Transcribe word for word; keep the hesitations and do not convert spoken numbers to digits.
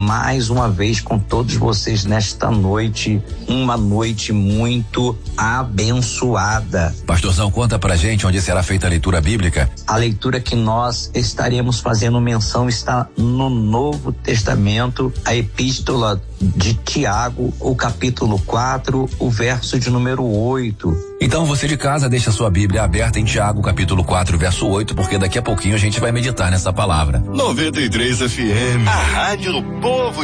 mais uma vez com todos vocês nesta noite, uma noite muito abençoada. Pastorzão, conta pra gente onde será feita a leitura bíblica. A leitura que nós estaremos fazendo menção está no Novo Testamento, a epístola de Tiago, o capítulo quatro, o verso de número oito. Então você de casa deixa sua Bíblia aberta em Tiago, capítulo quatro, verso oito, porque daqui a pouquinho a gente vai meditar nessa palavra. noventa e três F M, a rádio do povo